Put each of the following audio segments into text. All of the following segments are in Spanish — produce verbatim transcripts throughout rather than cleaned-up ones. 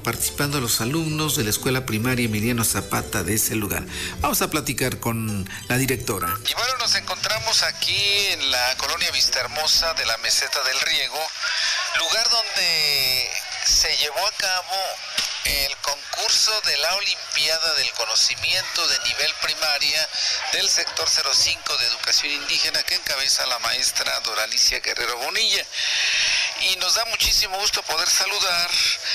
participando los alumnos de la escuela primaria Emiliano Zapata de ese lugar. Vamos a platicar con la directora. Y bueno, nos encontramos aquí en la colonia Vistahermosa de la Meseta del Riego, lugar donde se llevó a cabo el concurso de la Olimpiada del Conocimiento de nivel primaria del sector cero cinco de Educación Indígena, que encabeza la maestra Doralicia Guerrero Bonilla. Y nos da muchísimo gusto poder saludar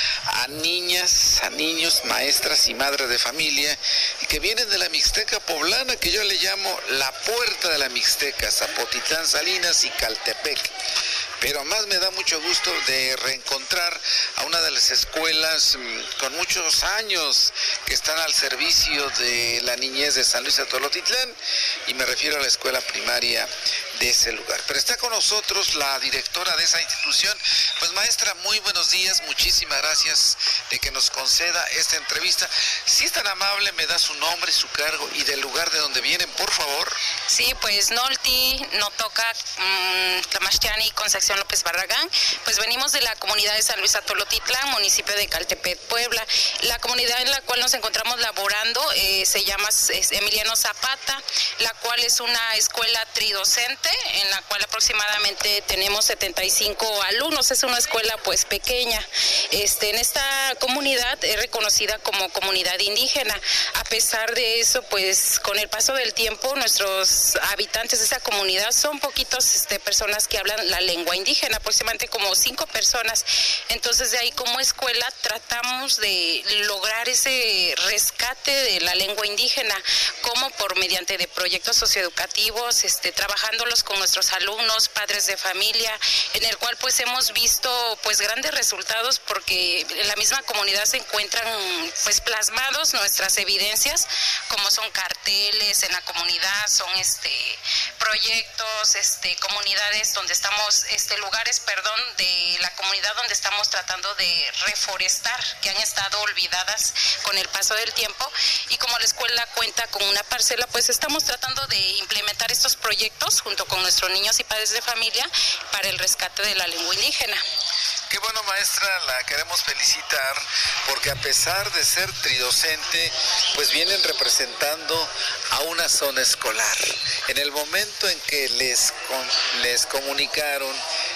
a niñas, a niños, maestras y madres de familia que vienen de la Mixteca poblana, que yo le llamo la puerta de la Mixteca, Zapotitlán, Salinas y Caltepec. Pero más me da mucho gusto de reencontrar a una de las escuelas con muchos años que están al servicio de la niñez de San Luis Atolotitlán, y me refiero a la escuela primaria de ese lugar. Pero está con nosotros la directora de esa institución. Pues maestra, muy buenos días, muchísimas gracias de que nos conceda esta entrevista. Si es tan amable, me da su nombre, su cargo y del lugar de donde vienen, por favor. Sí, pues Nolti, Notoca, mmm, Tlamachtiani, Concepción López Barragán. Pues venimos de la comunidad de San Luis Atolotitlán, municipio de Caltepec, Puebla. La comunidad en la cual nos encontramos laborando eh, se llama es Emiliano Zapata, la cual es una escuela tridocente, en la cual aproximadamente tenemos setenta y cinco alumnos. Es una escuela pues pequeña. Este, en esta comunidad es reconocida como comunidad indígena. A pesar de eso, pues con el paso del tiempo, nuestros habitantes de esa comunidad son poquitos este, personas que hablan la lengua indígena, aproximadamente como cinco personas. Entonces de ahí como escuela tratamos de lograr ese rescate de la lengua indígena, como por mediante de proyectos socioeducativos, este, trabajándolos con nuestros alumnos, padres de familia, en el cual pues hemos visto pues grandes resultados, porque en la misma comunidad se encuentran pues plasmados nuestras evidencias, como son carteles en la comunidad, son este proyectos, este comunidades donde estamos, este lugares, perdón, de la comunidad donde estamos tratando de reforestar, que han estado olvidadas con el paso del tiempo. Y como la escuela cuenta con una parcela, pues estamos tratando de implementar estos proyectos junto con nuestros niños y padres de familia para el rescate de la lengua indígena. Qué bueno, maestra, la queremos felicitar porque a pesar de ser tridocente, pues vienen representando a una zona escolar. En el momento en que les, les comunicaron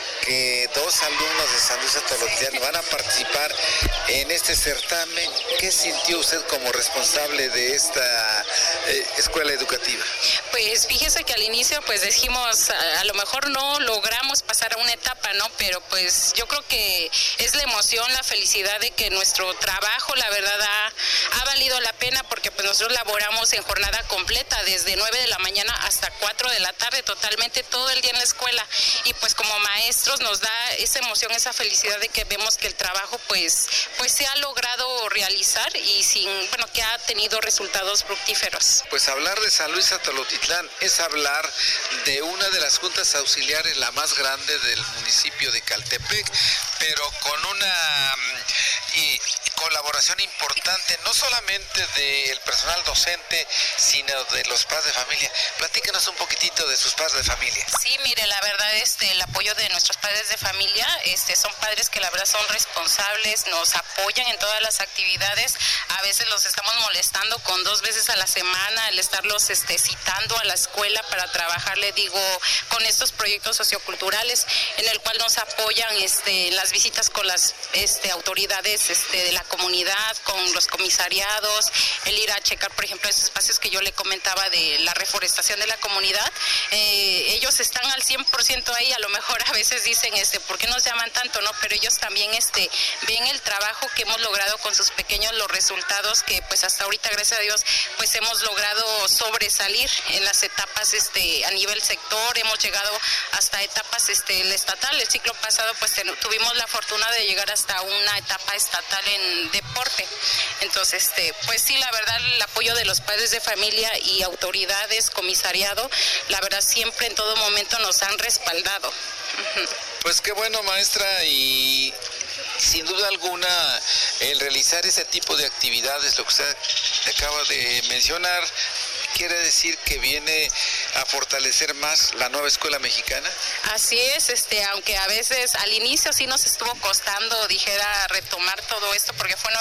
que dos alumnos de San Luis Atolotitlán van a participar en este certamen, ¿qué sintió usted como responsable de esta eh, escuela educativa? Pues fíjese que al inicio pues dijimos, a, a lo mejor no logramos pasar a una etapa, ¿no? Pero pues yo creo que es la emoción, la felicidad de que nuestro trabajo, la verdad, ha, ha valido la pena, porque pues nosotros laboramos en jornada completa, desde nueve de la mañana hasta cuatro de la tarde, totalmente todo el día en la escuela. Y pues como maestros nos da esa emoción, esa felicidad de que vemos que el trabajo pues, pues se ha logrado realizar y sin, bueno, que ha tenido resultados fructíferos. Pues hablar de San Luis Atolotitlán es hablar de una de las juntas auxiliares, la más grande del municipio de Caltepec, pero con una y, colaboración importante, no solamente del personal docente, sino de los padres de familia. Platíquenos un poquitito de sus padres de familia. Sí, mire, la verdad, este, el apoyo de nuestros padres de familia, este, son padres que la verdad son responsables, nos apoyan en todas las actividades. A veces los estamos molestando con dos veces a la semana, el estarlos este, citando a la escuela para trabajar, le digo, con estos proyectos socioculturales, en el cual nos apoyan este, en las visitas con las este, autoridades este, de la comunidad, con los comisariados, el ir a checar, por ejemplo, esos espacios que yo le comentaba de la reforestación de la comunidad. Eh, ellos están al cien por ciento ahí, a lo mejor a veces dicen, este, ¿por qué nos llaman tanto? No, pero ellos también este, ven el trabajo que hemos logrado con sus pequeños, los resultados que pues hasta ahorita, gracias a Dios, pues hemos logrado sobresalir en las etapas este, a nivel sector, hemos llegado hasta etapas este, el estatal. El ciclo pasado pues ten, tuvimos la fortuna de llegar hasta una etapa estatal en deporte. Entonces, este, pues sí, la verdad, el apoyo de los padres de familia y autoridades, comisariado, la verdad siempre en todo momento nos han respaldado. Uh-huh. Pues qué bueno, maestra, y sin duda alguna el realizar ese tipo de actividades, lo que usted acaba de mencionar, quiere decir que viene a fortalecer más la nueva escuela mexicana. Así es, este, aunque a veces al inicio sí nos estuvo costando, dijera, retomar todo esto, porque fue una